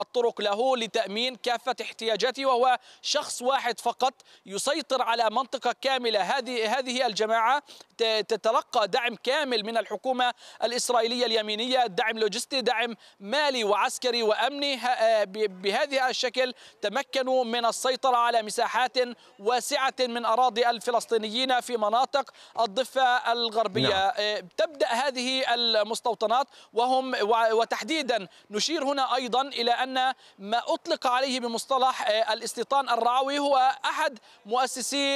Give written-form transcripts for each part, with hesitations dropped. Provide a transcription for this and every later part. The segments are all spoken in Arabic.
الطرق له لتأمين كافة احتياجاته، وهو شخص واحد فقط يسيطر على منطقة كاملة. هذه الجماعة تتلقى دعم كامل من الحكومة الإسرائيلية اليمينية، دعم لوجستي، دعم مالي وعسكري وأمني. بهذا الشكل تمكنوا من السيطرة على مساحات واسعة من أراضي الفلسطينيين في مناطق الضفة الغربية. تبدأ هذه المستوطنات وتحديدا نشير هنا أيضا إلى أن ما أطلق عليه بمصطلح الاستيطان الرعوي هو أحد مؤسسي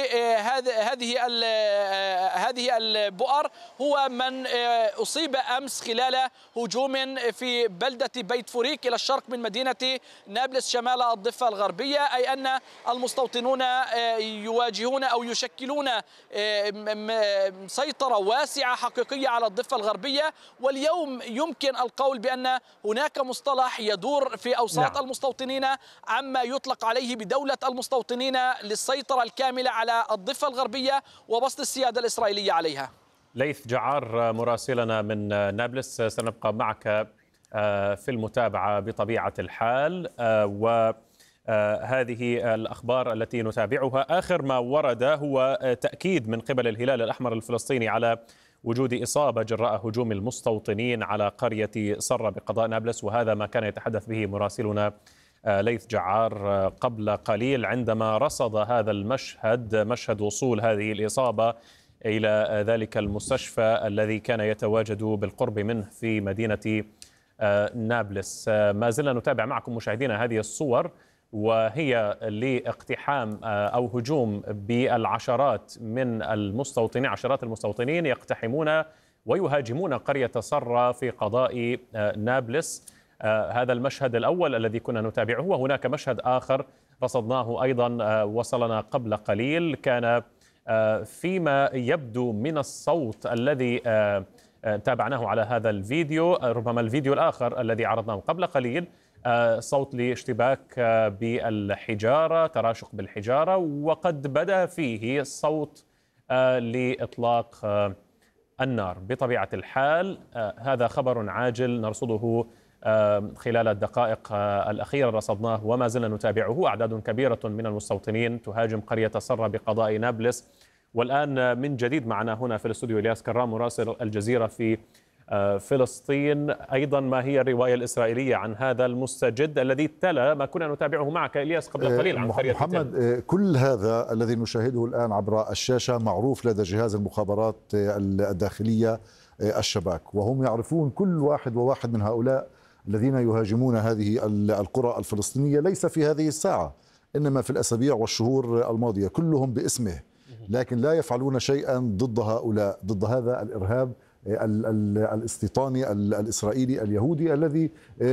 هذه البؤر، هو من أصيب أمس خلال هجوم في بلدة بيت فوريك إلى الشرق من مدينة نابلس شمال الضفة الغربية. أي أن المستوطنون يواجهون أو يشكلون سيطرة واسعة حقيقية على الضفة الغربية. واليوم يمكن القول بأن هناك مصطلح يدور في أوساط المستوطنين عما يطلق عليه بدولة المستوطنين للسيطرة الكاملة على الضفة الغربية وبسط السيادة الإسرائيلية عليها. ليث جعار مراسلنا من نابلس، سنبقى معك في المتابعة بطبيعة الحال، وهذه الأخبار التي نتابعها. آخر ما ورد هو تأكيد من قبل الهلال الأحمر الفلسطيني على وجود إصابة جراء هجوم المستوطنين على قرية صرة بقضاء نابلس، وهذا ما كان يتحدث به مراسلنا ليث جعار قبل قليل عندما رصد هذا المشهد، مشهد وصول هذه الإصابة إلى ذلك المستشفى الذي كان يتواجد بالقرب منه في مدينة نابلس. ما زلنا نتابع معكم مشاهدينا هذه الصور، وهي لاقتحام أو هجوم بالعشرات من المستوطنين، عشرات المستوطنين يقتحمون ويهاجمون قرية صرة في قضاء نابلس. هذا المشهد الأول الذي كنا نتابعه، وهناك مشهد آخر رصدناه أيضا وصلنا قبل قليل، كان فيما يبدو من الصوت الذي تابعناه على هذا الفيديو، ربما الفيديو الآخر الذي عرضناه قبل قليل، صوت لاشتباك بالحجارة، تراشق بالحجارة، وقد بدأ فيه صوت لإطلاق النار. بطبيعة الحال هذا خبر عاجل نرصده خلال الدقائق الأخيرة، رصدناه وما زلنا نتابعه. أعداد كبيرة من المستوطنين تهاجم قرية صرة بقضاء نابلس. والآن من جديد معنا هنا في الاستوديو إلياس كرام مراسل الجزيرة في فلسطين. أيضا ما هي الرواية الإسرائيلية عن هذا المستجد الذي تلا ما كنا نتابعه معك إلياس قبل قليل عن قرية محمد؟ كل هذا الذي نشاهده الآن عبر الشاشة معروف لدى جهاز المخابرات الداخلية الشباك، وهم يعرفون كل واحد وواحد من هؤلاء الذين يهاجمون هذه القرى الفلسطينية، ليس في هذه الساعة إنما في الأسابيع والشهور الماضية، كلهم باسمه، لكن لا يفعلون شيئا ضد هؤلاء، ضد هذا الإرهاب الاستيطاني الإسرائيلي اليهودي الذي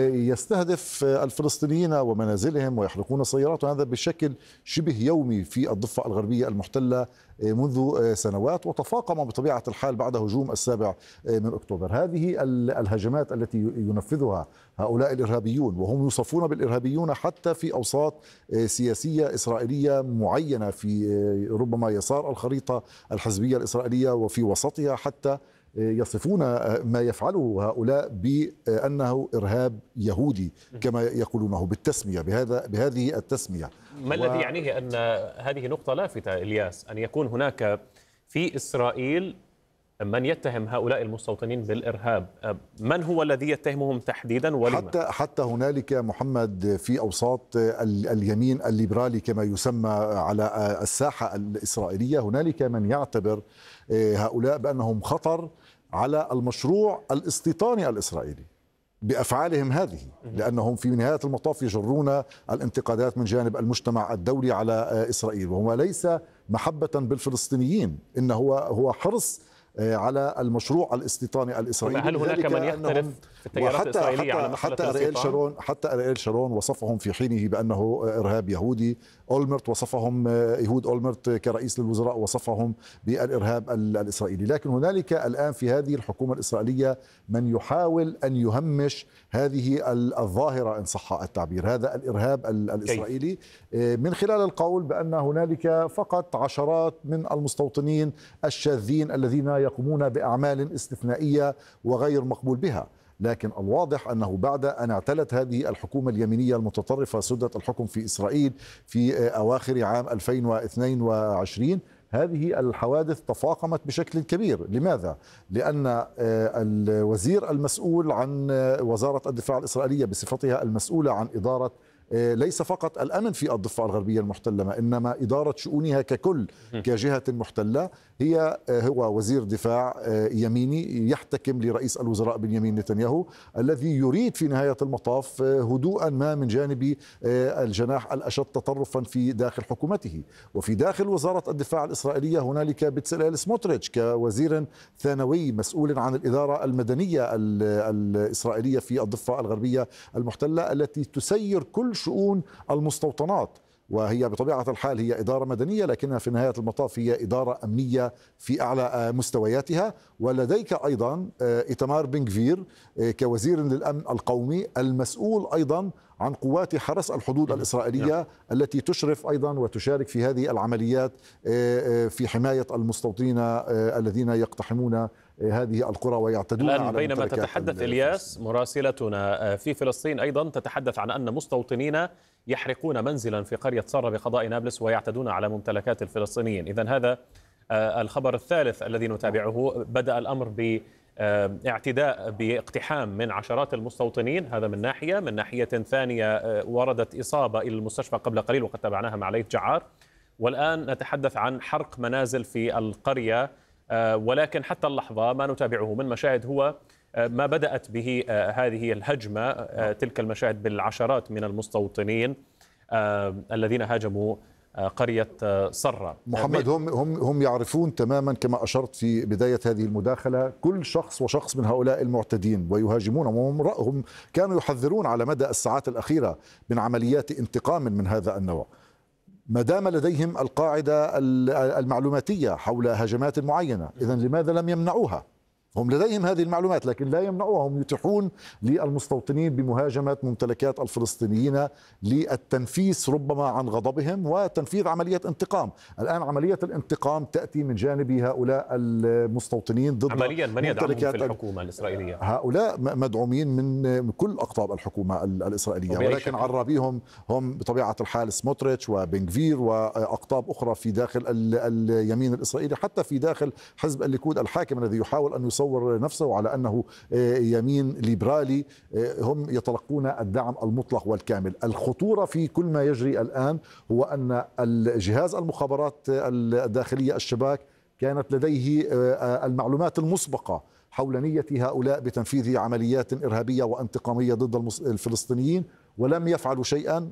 يستهدف الفلسطينيين ومنازلهم ويحرقون سياراتهم. هذا بشكل شبه يومي في الضفة الغربية المحتلة منذ سنوات، وتفاقم بطبيعة الحال بعد هجوم 7 أكتوبر. هذه الهجمات التي ينفذها هؤلاء الإرهابيون، وهم يوصفون بالإرهابيون حتى في أوساط سياسية إسرائيلية معينة في ربما يسار الخريطة الحزبية الإسرائيلية وفي وسطها، حتى يصفون ما يفعله هؤلاء بأنه إرهاب يهودي كما يقولونه بالتسمية، بهذه التسمية. ما الذي يعنيه أن هذه نقطة لافتة إلياس، أن يكون هناك في إسرائيل من يتهم هؤلاء المستوطنين بالإرهاب؟ من هو الذي يتهمهم تحديدا ولما؟ حتى هنالك محمد في أوساط اليمين الليبرالي كما يسمى على الساحة الإسرائيلية، هنالك من يعتبر هؤلاء بأنهم خطر على المشروع الاستيطاني الإسرائيلي بأفعالهم هذه، لأنهم في نهاية المطاف يجرون الانتقادات من جانب المجتمع الدولي على إسرائيل، وهو ليس محبة بالفلسطينيين، إنه هو حرص على المشروع الاستيطاني الإسرائيلي. هل هناك من يختلف في التيارات الإسرائيلية على مسألة الاستيطان؟ حتى أرييل شارون وصفهم في حينه بأنه إرهاب يهودي، أولمرت وصفهم، يهود أولمرت كرئيس للوزراء وصفهم بالإرهاب الإسرائيلي. لكن هنالك الآن في هذه الحكومة الإسرائيلية من يحاول أن يهمش هذه الظاهرة إن صح التعبير، هذا الإرهاب الإسرائيلي، من خلال القول بأن هنالك فقط عشرات من المستوطنين الشاذين الذين يقومون بأعمال استثنائية وغير مقبول بها. لكن الواضح أنه بعد أن اعتلت هذه الحكومة اليمينية المتطرفة سدة الحكم في إسرائيل في أواخر عام 2022 هذه الحوادث تفاقمت بشكل كبير. لماذا؟ لأن الوزير المسؤول عن وزارة الدفاع الإسرائيلية بصفتها المسؤولة عن إدارة ليس فقط الأمن في الضفة الغربية المحتلة، إنما إدارة شؤونها ككل كجهة محتلة، هو وزير دفاع يميني يحتكم لرئيس الوزراء بنيامين نتنياهو، الذي يريد في نهاية المطاف هدوءا ما من جانب الجناح الأشد تطرفا في داخل حكومته. وفي داخل وزارة الدفاع الإسرائيلية هنالك بتسليل سموتريتش كوزير ثانوي مسؤول عن الإدارة المدنية الإسرائيلية في الضفة الغربية المحتلة، التي تسير كل شؤون المستوطنات، وهي بطبيعة الحال هي إدارة مدنية لكنها في نهاية المطاف هي إدارة أمنية في أعلى مستوياتها. ولديك أيضا إيتمار بن غفير كوزير للأمن القومي المسؤول أيضا عن قوات حرس الحدود الإسرائيلية التي تشرف أيضا وتشارك في هذه العمليات في حماية المستوطنين الذين يقتحمون هذه القرى ويعتدون الآن على بينما تتحدث إلياس مراسلتنا في فلسطين أيضا تتحدث عن أن مستوطنين يحرقون منزلا في قرية صرة بقضاء نابلس ويعتدون على ممتلكات الفلسطينيين. إذن هذا الخبر الثالث الذي نتابعه. بدأ الأمر باعتداء باقتحام من عشرات المستوطنين، هذا من ناحية. من ناحية ثانية وردت إصابة إلى المستشفى قبل قليل وقد تابعناها مع ليث جعار، والآن نتحدث عن حرق منازل في القرية. ولكن حتى اللحظة ما نتابعه من مشاهد هو ما بدأت به هذه الهجمة، تلك المشاهد بالعشرات من المستوطنين الذين هاجموا قرية صرة. محمد، هم يعرفون تماما كما أشرت في بداية هذه المداخلة كل شخص وشخص من هؤلاء المعتدين ويهاجمونهم. هم كانوا يحذرون على مدى الساعات الأخيرة من عمليات انتقام من هذا النوع. ما دام لديهم القاعدة المعلوماتية حول هجمات معينة، إذن لماذا لم يمنعوها؟ هم لديهم هذه المعلومات لكن لا يمنعوها. هم يتيحون للمستوطنين بمهاجمة ممتلكات الفلسطينيين للتنفيس ربما عن غضبهم وتنفيذ عملية انتقام. الآن عملية الانتقام تأتي من جانب هؤلاء المستوطنين ضد عمليا من يدعمهم في الحكومة الإسرائيلية؟ هؤلاء مدعومين من كل أقطاب الحكومة الإسرائيلية، ولكن عرابيهم هم بطبيعة الحال سموتريتش وبن غفير وأقطاب أخرى في داخل اليمين الإسرائيلي، حتى في داخل حزب الليكود الحاكم الذي يحاول أن يصور نفسه على أنه يمين ليبرالي. هم يتلقون الدعم المطلق والكامل. الخطورة في كل ما يجري الآن هو أن الجهاز المخابرات الداخلية الشباك كانت لديه المعلومات المسبقة حول نية هؤلاء بتنفيذ عمليات إرهابية وانتقامية ضد الفلسطينيين، ولم يفعلوا شيئا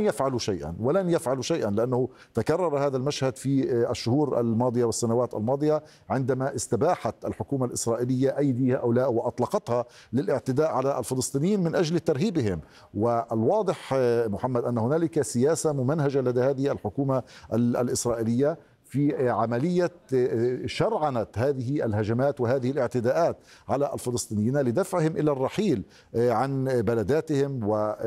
ولن يفعلوا شيئا لأنه تكرر هذا المشهد في الشهور الماضية والسنوات الماضية عندما استباحت الحكومة الإسرائيلية أيدي هؤلاء وأطلقتها للاعتداء على الفلسطينيين من أجل ترهيبهم. والواضح محمد أن هنالك سياسة ممنهجة لدى هذه الحكومة الإسرائيلية في عملية شرعنة هذه الهجمات وهذه الاعتداءات على الفلسطينيين لدفعهم إلى الرحيل عن بلداتهم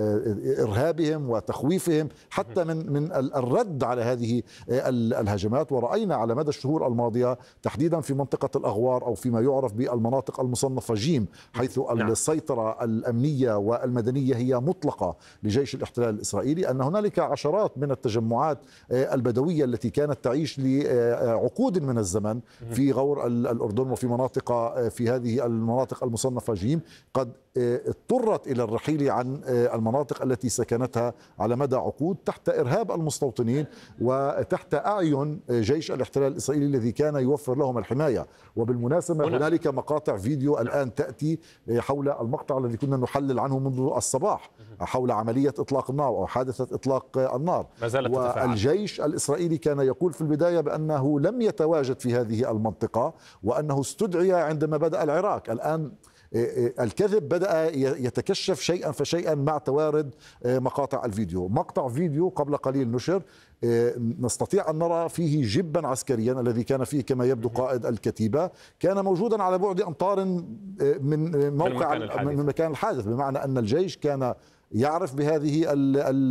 وإرهابهم وتخويفهم حتى من الرد على هذه الهجمات. ورأينا على مدى الشهور الماضية تحديدا في منطقة الأغوار أو فيما يعرف بالمناطق المصنفة جيم، حيث السيطرة الأمنية والمدنية هي مطلقة لجيش الاحتلال الإسرائيلي، أن هنالك عشرات من التجمعات البدوية التي كانت تعيش عقود من الزمن في غور الأردن وفي في هذه المناطق المصنفة جيم قد اضطرت إلى الرحيل عن المناطق التي سكنتها على مدى عقود تحت إرهاب المستوطنين وتحت أعين جيش الاحتلال الإسرائيلي الذي كان يوفر لهم الحماية. وبالمناسبة هنالك مقاطع فيديو الآن تأتي حول المقطع الذي كنا نحلل عنه منذ الصباح حول عملية إطلاق النار أو حادثة إطلاق النار. والجيش الإسرائيلي كان يقول في البداية بأنه لم يتواجد في هذه المنطقة وأنه استدعي عندما بدأ العراق. الآن الكذب بدأ يتكشف شيئا فشيئا مع توارد مقاطع الفيديو. مقطع فيديو قبل قليل نشر نستطيع أن نرى فيه جبا عسكريا الذي كان فيه كما يبدو قائد الكتيبة، كان موجودا على بعد أمتار من موقع من مكان الحادث، بمعنى أن الجيش كان يعرف بهذه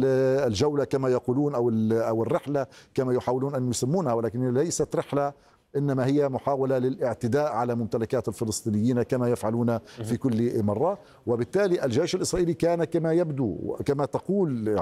الجولة كما يقولون أو الرحلة كما يحاولون أن يسمونها، ولكن ليست رحلة إنما هي محاولة للاعتداء على ممتلكات الفلسطينيين كما يفعلون في كل مرة. وبالتالي الجيش الإسرائيلي كان كما يبدو كما تقول